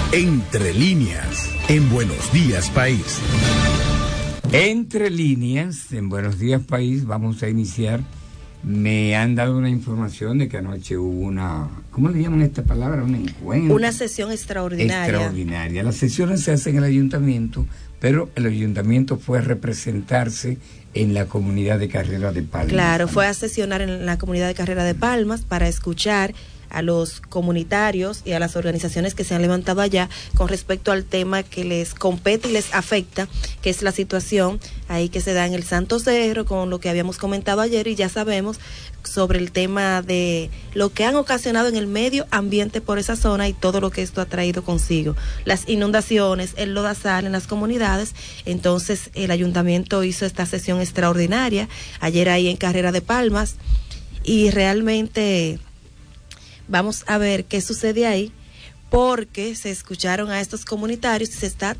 Entre líneas, en Buenos Días País. Entre líneas, en Buenos Días País, vamos a iniciar. Me han dado una información de que anoche hubo una, ¿cómo le llaman esta palabra? Un encuentro. Una sesión extraordinaria. Extraordinaria. Las sesiones se hacen en el ayuntamiento, pero el ayuntamiento fue a representarse en la comunidad de Carrera de Palmas. Claro, fue a sesionar en la comunidad de Carrera de Palmas para escuchar a los comunitarios y a las organizaciones que se han levantado allá con respecto al tema que les compete y les afecta, que es la situación ahí que se da en el Santo Cerro, con lo que habíamos comentado ayer, y ya sabemos sobre el tema de lo que han ocasionado en el medio ambiente por esa zona y todo lo que esto ha traído consigo, las inundaciones, el lodazal en las comunidades. Entonces el ayuntamiento hizo esta sesión extraordinaria ayer ahí en Carrera de Palmas, y realmente vamos a ver qué sucede ahí, porque se escucharon a estos comunitarios y se está